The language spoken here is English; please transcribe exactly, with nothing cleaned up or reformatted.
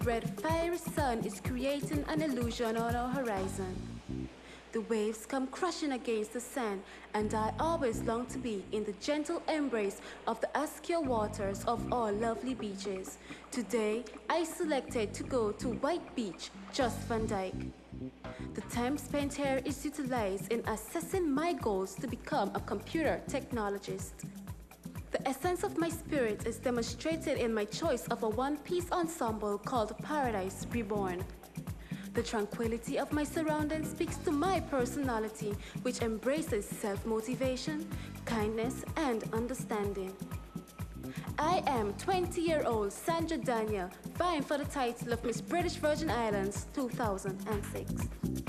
Red fiery sun is creating an illusion on our horizon. The waves come crashing against the sand, and I always long to be in the gentle embrace of the azure waters of our lovely beaches. Today, I selected to go to White Beach, Just Van Dyke. The time spent here is utilized in assessing my goals to become a computer technologist. The essence of my spirit is demonstrated in my choice of a one-piece ensemble called Paradise Reborn. The tranquility of my surroundings speaks to my personality, which embraces self-motivation, kindness, and understanding. I am twenty-year-old Sandra Daniel, vying for the title of Miss British Virgin Islands two thousand six.